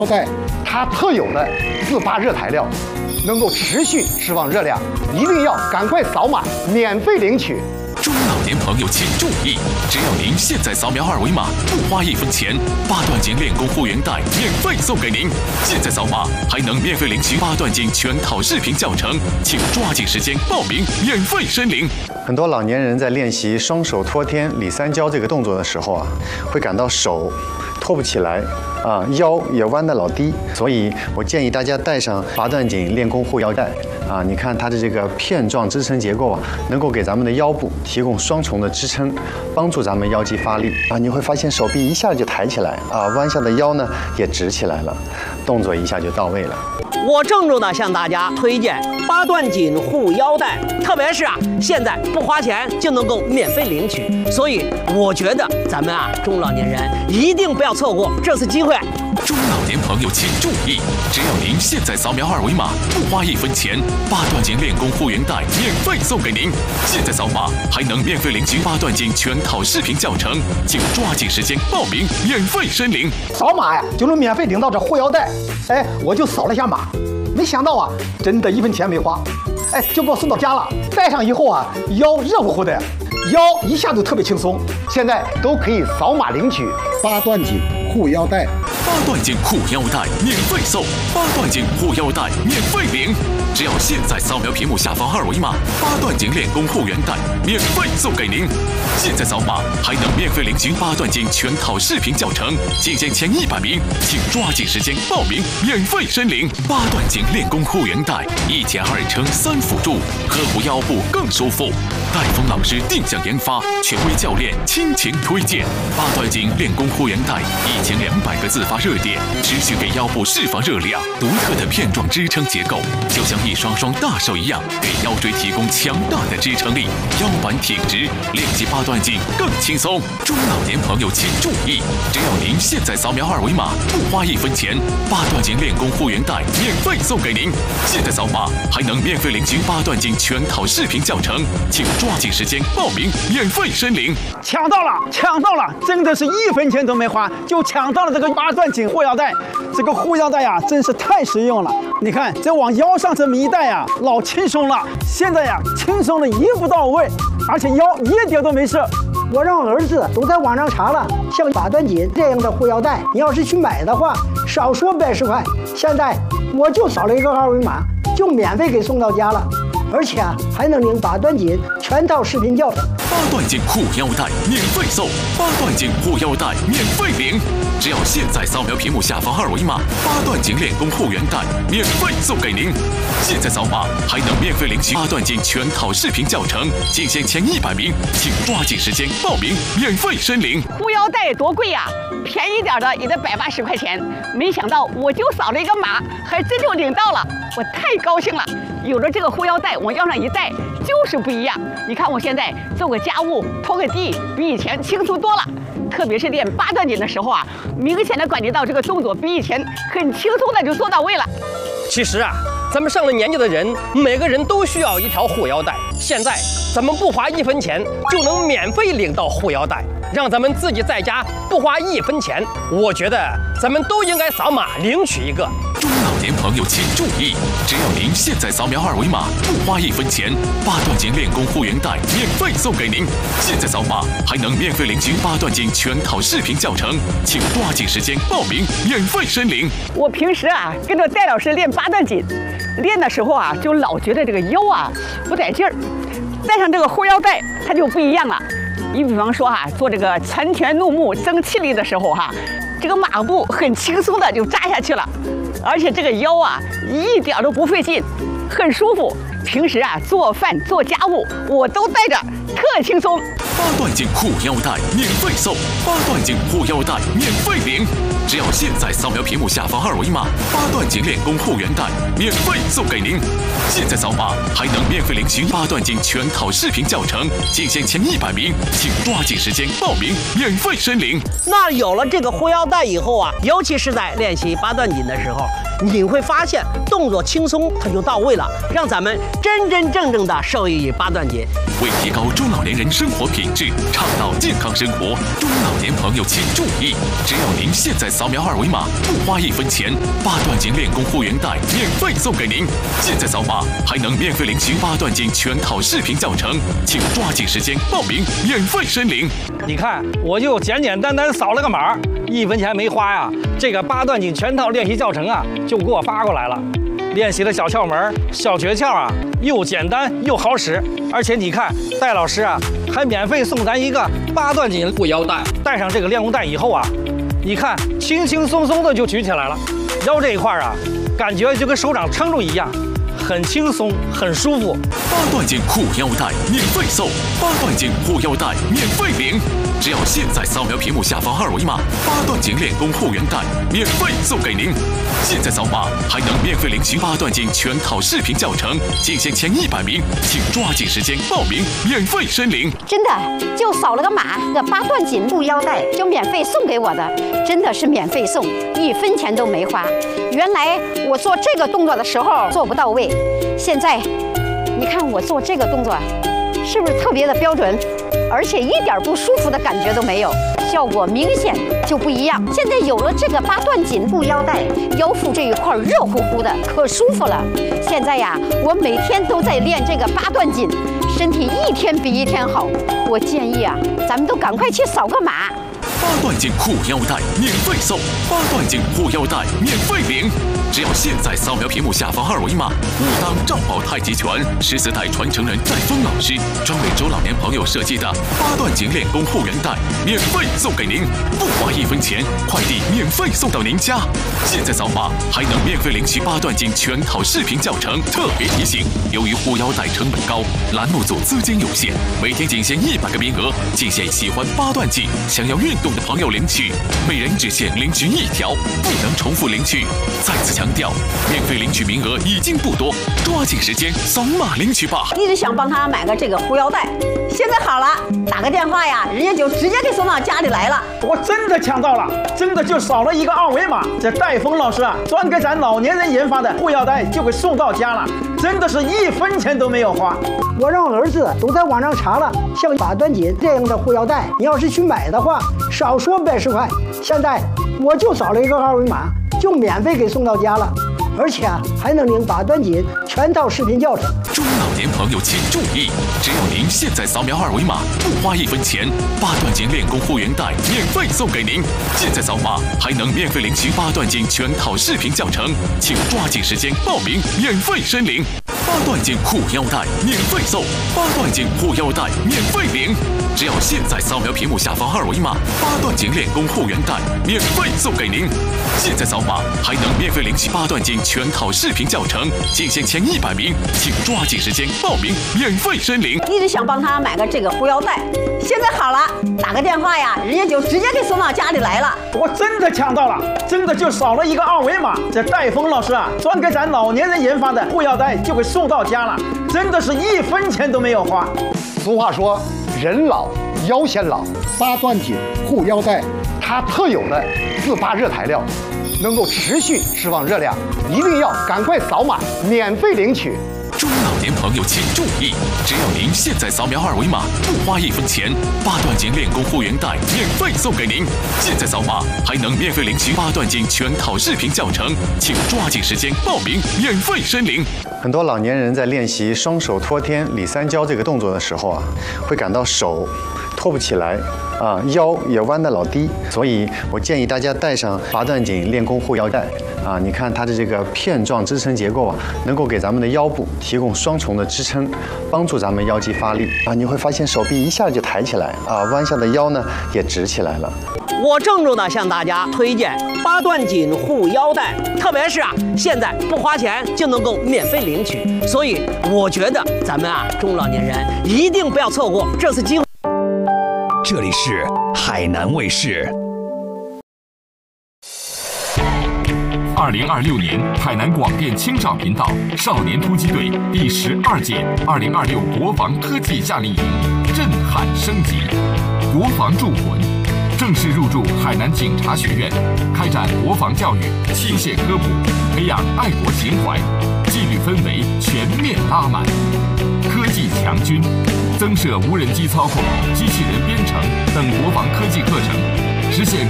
带它特有的自发热材料，能够持续释放热量，一定要赶快扫码免费领取。 中老年朋友请注意，只要您现在扫描2维码，不花1分钱，8段锦练功会员带免费送给您。现在扫码还能免费领取8段锦全套视频教程，请抓紧时间报名，免费申领。 很多老年人在练习双手托天里三焦这个动作的时候啊，会感到手托不起来。腰也弯得老低，所以我建议大家带上8段锦练功护腰带啊。你看它的这个片状支撑结构啊，能够给咱们的腰部提供双重的支撑，帮助咱们腰肌发力啊。你会发现手臂一下就抬起来啊，弯下的腰呢也直起来了，动作一下就到位了。 我郑重地向大家推荐8段锦护腰带，特别是现在不花钱就能够免费领取，所以我觉得咱们中老年人一定不要错过这次机会。 中老年朋友请注意，只要您现在扫描2维码，不花1分钱，8段锦练功会员带免费送给您。现在扫码还能免费领取8段锦全套视频教程，请抓紧时间报名，免费申领。 扫码呀就能免费领到这护腰带，哎，我就扫了一下码，没想到真的1分钱没花，哎，就给我送到家了。戴上以后腰热乎乎的，腰一下就特别轻松。现在都可以扫码领取8段锦护腰带。 8段锦护腰带免费送，8段锦护腰带免费领。只要现在扫描屏幕下方2维码，8段锦练功护员带免费送给您。现在扫码还能免费领取8段锦全套视频教程，仅限前100名，请抓紧时间报名，免费申领。8段锦练功护员带1减2乘3辅助，呵护腰部更舒服。戴峰老师定向研发，权威教练倾情推荐。8段锦练功护员带1200个自发热点，持续给腰部释放热量。独特的片状支撑结构，就像一双双大手一样，给腰椎提供强大的支撑力，腰板挺直，练习8段锦更轻松。中老年朋友请注意，只要您现在扫描2维码，不花1分钱，8段锦练功护员带免费送给您。现在扫码还能免费领取8段锦全套视频教程，请抓紧时间报名，免费申领。 抢到了，抢到了！真的是1分钱都没花，就抢到了这个8段锦护腰带。这个护腰带真是太实用了。你看，这往腰上这么一戴老轻松了。现在轻松的一步到位，而且腰一点都没事。 我让儿子都在网上查了，像8段锦这样的护腰带，你要是去买的话，少说110块。现在我就扫了一个2维码，就免费给送到家了。而且还能领8段锦全套视频教程。 8段锦护腰带免费送，8段锦护腰带免费领。只要现在扫描屏幕下方2维码，8段锦练功护员带免费送给您。现在扫码还能免费领取8段锦全套视频教程，仅限前100名，请抓紧时间报名，免费申领。 护腰带多贵呀，便宜点的也得180块钱。没想到我就扫了一个码，还真就领到了，我太高兴了。有了这个护腰带，往腰上一戴就是不一样。你看我现在做个家务、拖个地，比以前轻松多了。特别是练8段锦的时候明显的感觉到这个动作比以前很轻松的就做到位了。 其实咱们上了年纪的人，每个人都需要一条护腰带。现在咱们不花1分钱就能免费领到护腰带，让咱们自己在家不花1分钱。我觉得咱们都应该扫码领取一个。 中老年朋友请注意，只要您现在扫描2维码，不花1分钱，8段锦练功护员带免费送给您。现在扫码还能免费领取8段锦全套视频教程，请抓紧时间报名，免费申领。 我平时跟着戴老师练8段锦，练的时候就老觉得这个腰不带劲儿，戴上这个护腰带它就不一样了。你比方说做这个拳拳怒目增气力的时候这个马步很轻松的就扎下去了，而且这个腰一点都不费劲，很舒服。平时做饭做家务我都带着，特轻松。 8段锦护腰带免费送，8段锦护腰带免费领。只要现在扫描屏幕下方2维码，8段锦练功护员带免费送给您。现在扫码还能免费领取8段锦全套视频教程，仅限前100名，请抓紧时间报名，免费申领。 那有了这个护腰带以后尤其是在练习8段锦的时候，你会发现动作轻松，它就到位了，让咱们真真正正的受益于8段锦。 为提高中老年人生活品质，倡导健康生活。中老年朋友请注意，只要您现在扫描二维码，不花1分钱，8段锦练功护员带免费送给您。现在扫码还能免费领取8段锦全套视频教程，请抓紧时间报名，免费申领。 你看，我就简简单单扫了个码，1分钱没花呀，这个8段锦全套练习教程啊，就给我发过来了。练习的小窍门、小诀窍啊，又简单又好使，而且你看，戴老师啊，还免费送咱一个8段锦护腰带。带上这个练功带以后啊，你看轻轻松松的就举起来了，腰这一块啊，感觉就跟手掌撑住一样。很轻松，很舒服。 8段锦护腰带免费送，8段锦护腰带免费领。只要现在扫描屏幕下方2维码，8段锦练功护员带免费送给您。现在扫码还能免费领取8段锦全套视频教程，仅限前100名，请抓紧时间报名，免费申领。 真的就扫了个码，这8段锦护腰带就免费送给我的，真的是免费送，1分钱都没花。原来我做这个动作的时候做不到位，现在你看我做这个动作是不是特别的标准，而且一点不舒服的感觉都没有，效果明显就不一样。现在有了这个8段锦护腰带，腰腹这一块热乎乎的，可舒服了。现在呀，我每天都在练这个8段锦，身体一天比一天好。我建议啊，咱们都赶快去扫个码。 8段锦护腰带免费送，8段锦护腰带免费领。只要现在扫描屏幕下方2维码，5当赵宝太极拳14代传承人戴峰老师专为中老年朋友设计的8段锦练功护员带免费送给您，不花1分钱，快递免费送到您家。现在扫码还能免费领取8段锦全套视频教程。特别提醒，由于护腰带成本高，栏目组资金有限，每天仅限100个名额，仅限喜欢8段锦、想要运动的朋友领取，每人只限领取1条，不能重复领取。再次强调，免费领取名额已经不多，抓紧时间扫码领取吧。 一直想帮他买个这个护腰带，现在好了，打个电话呀，人家就直接给送到家里来了。 我真的抢到了，真的就扫了一个2维码，这戴峰老师啊，专给咱老年人研发的护腰带就给送到家了，真的是1分钱都没有花。 我让儿子都在网上查了，像8段锦这样的护腰带，你要是去买的话，少说80块。现在我就扫了一个2维码，就免费给送到家了，而且还能领8段锦全套视频教程。 中老年朋友请注意，只要您现在扫描2维码，不花1分钱，8段锦练功护员带免费送给您。现在扫码还能免费领取8段锦全套视频教程，请抓紧时间报名，免费申领。8段锦护腰带免费送，8段锦护腰带免费领。只要现在扫描屏幕下方2维码，8段锦练功护员带免费送给您。现在扫码还能免费领取8段锦全套视频教程，仅限前100名，请抓紧时间报名，免费申领。 一直想帮他买个这个护腰带，现在好了，打个电话呀，人家就直接给送到家里来了。 我真的抢到了，真的就扫了一个2维码，这戴峰老师啊，专给咱老年人研发的护腰带就给送到家了，真的是1分钱都没有花。 俗话说，人老腰先老，8段锦护腰带，它特有的自拔热材料，能够持续释放热量，一定要赶快扫码，免费领取。 中老年朋友请注意，只要您现在扫描2维码，不花1分钱，8段锦练功护员带免费送给您。现在扫码还能免费领取8段锦全套视频教程，请抓紧时间报名，免费申领。 很多老年人在练习双手托天里三焦这个动作的时候啊，会感到手托不起来啊，腰也弯得老低，所以我建议大家带上8段锦练功护腰带啊。你看它的这个片状支撑结构啊，能够给咱们的腰部提供双重的支撑，帮助咱们腰肌发力啊。你会发现手臂一下就抬起来啊，弯下的腰呢也直起来了。 我郑重的向大家推荐8段锦护腰带，特别是现在不花钱就能够免费领取，所以我觉得咱们中老年人一定不要错过这次机会。 这里是海南卫视。 2026年海南广电青少频道少年突击队第12届2026国防科技夏令营震撼升级，国防铸魂。正式入驻海南警察学院，开展国防教育、器械科普，培养爱国情怀，纪律氛围全面拉满。科技强， 强军，增设无人机操控、机器人编程等国防科技课程，实现